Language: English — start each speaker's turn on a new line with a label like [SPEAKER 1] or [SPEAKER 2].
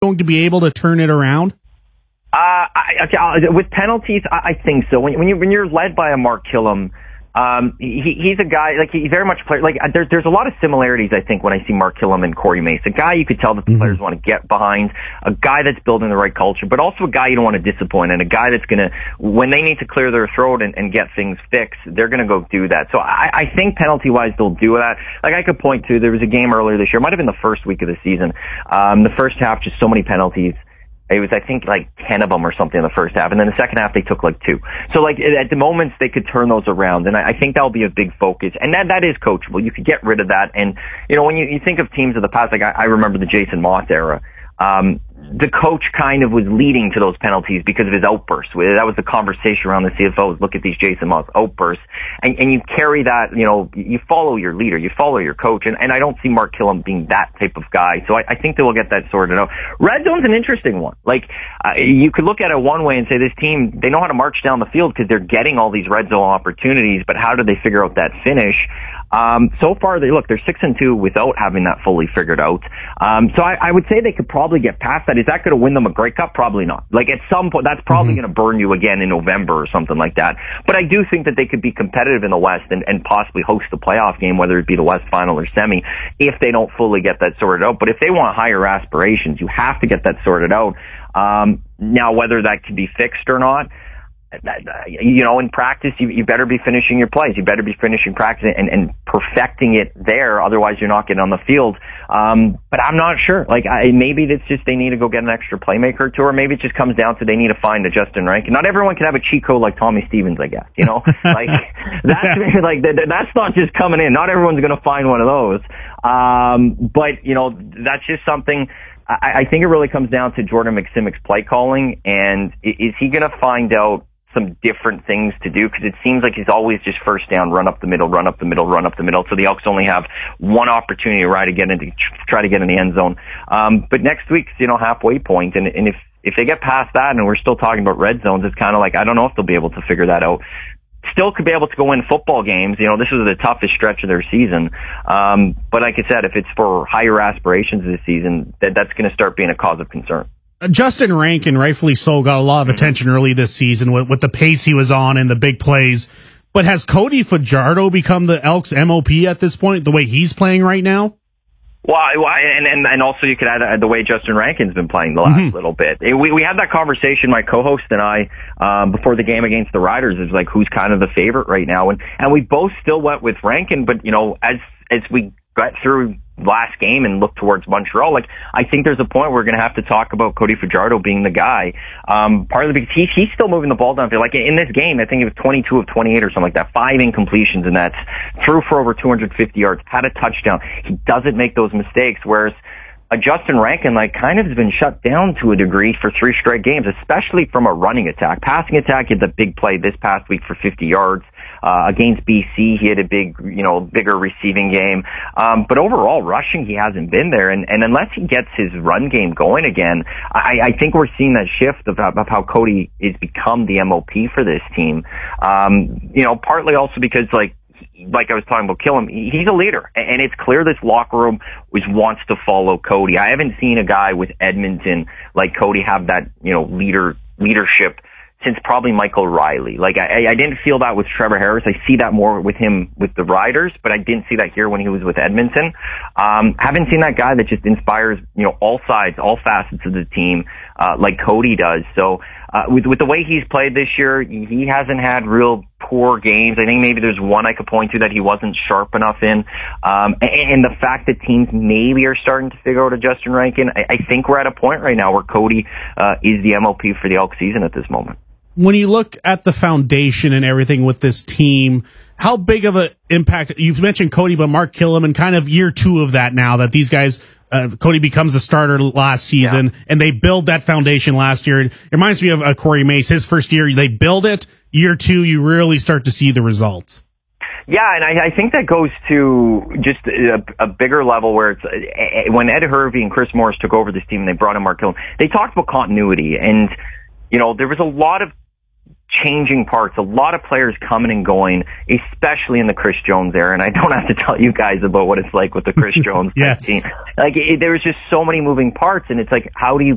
[SPEAKER 1] going to be able to turn it around?
[SPEAKER 2] With penalties, I think so. When you're led by a Mark Killam, he's a guy, like, he very much plays, like, there's a lot of similarities, I think, when I see Mark Killam and Corey Mace. A guy you could tell that the players want to get behind, a guy that's building the right culture, but also a guy you don't want to disappoint, and a guy that's gonna, when they need to clear their throat and get things fixed, they're gonna go do that. So I think penalty-wise, they'll do that. Like, I could point to, there was a game earlier this year, it might have been the first week of the season, the first half, just so many penalties. It was, I think, like 10 of them or something in the first half. And then the second half, they took like 2. So, like, at the moments, they could turn those around. And I think that'll be a big focus. And that is coachable. You could get rid of that. And, you know, when you think of teams of the past, like I remember the Jason Moss era, the coach kind of was leading to those penalties because of his outbursts. That was the conversation around the CFOs. Look at these Jason Moss outbursts. And you carry that, you know, you follow your leader, you follow your coach. And I don't see Mark Killam being that type of guy. So I think they will get that sorted out. Red zone's an interesting one. Like, you could look at it one way and say this team, they know how to march down the field because they're getting all these red zone opportunities, but how do they figure out that finish? So far, they're 6-2 without having that fully figured out. So I would say they could probably get past that. Is that going to win them a Grey Cup? Probably not. Like, at some point, that's probably going to burn you again in November or something like that. But I do think that they could be competitive in the West and possibly host a playoff game, whether it be the West Final or semi, if they don't fully get that sorted out. But if they want higher aspirations, you have to get that sorted out. Now, whether that can be fixed or not, you know, in practice, you better be finishing your plays. You better be finishing practice and perfecting it there. Otherwise, you're not getting on the field. But I'm not sure. Like, maybe it's just they need to go get an extra playmaker or two, or maybe it just comes down to they need to find a Justin Rankin. Not everyone can have a cheat code like Tommy Stevens, I guess. You know, like that's not just coming in. Not everyone's going to find one of those. But you know, that's just something. I think it really comes down to Jordan McSimmick's play calling, and is he going to find out some different things to do? Because it seems like he's always just first down, run up the middle, run up the middle, run up the middle. So the Elks only have one opportunity to try to get in the end zone. But next week's, you know, halfway point, and if they get past that and we're still talking about red zones, it's kind of like, I don't know if they'll be able to figure that out. Still could be able to go win football games. You know, this was the toughest stretch of their season. But like I said, if it's for higher aspirations this season, that's going to start being a cause of concern.
[SPEAKER 1] Justin Rankin, rightfully so, got a lot of attention early this season with the pace he was on and the big plays. But has Cody Fajardo become the Elks MOP at this point, the way he's playing right now?
[SPEAKER 2] Well, and also you could add the way Justin Rankin's been playing the last little bit. We had that conversation, my co-host and I, before the game against the Riders, is like, who's kind of the favorite right now? And we both still went with Rankin, but you know, as we got through last game and look towards Montreal, like, I think there's a point where we're going to have to talk about Cody Fajardo being the guy. Partly because he's still moving the ball downfield. Like, in this game, I think it was 22 of 28 or something like that. 5 incompletions, and that's threw for over 250 yards, had a touchdown. He doesn't make those mistakes, whereas Justin Rankin, like, kind of has been shut down to a degree for 3 straight games, especially from a running attack. Passing attack, he had the big play this past week for 50 yards. Against BC, he had a bigger receiving game. But overall, rushing, he hasn't been there. And unless he gets his run game going again, I think we're seeing that shift of how Cody has become the MOP for this team. You know, partly also because, like I was talking about Killam, he's a leader. And it's clear this locker room wants to follow Cody. I haven't seen a guy with Edmonton like Cody have that, you know, leadership since probably Michael Riley. Like, I didn't feel that with Trevor Harris. I see that more with him with the Riders, but I didn't see that here when he was with Edmonton. Haven't seen that guy that just inspires, you know, all sides, all facets of the team, like Cody does. So, with the way he's played this year, he hasn't had real poor games. I think maybe there's one I could point to that he wasn't sharp enough in. And the fact that teams maybe are starting to figure out a Justin Rankin, I think we're at a point right now where Cody, is the MOP for the Elk season at this moment.
[SPEAKER 1] When you look at the foundation and everything with this team, how big of an impact, you've mentioned Cody, but Mark Killam, and kind of year 2 of that now that these guys, Cody becomes a starter last season, and they build that foundation last year. It reminds me of Corey Mace, his first year, they build it. Year 2, you really start to see the results.
[SPEAKER 2] Yeah, and I think that goes to just a bigger level where it's when Ed Hervey and Chris Morris took over this team and they brought in Mark Killam, they talked about continuity, and you know, there was a lot of changing parts, a lot of players coming and going, especially in the Chris Jones era. And I don't have to tell you guys about what it's like with the Chris Jones
[SPEAKER 1] yes.
[SPEAKER 2] team. Like, there was just so many moving parts, and it's like, how do you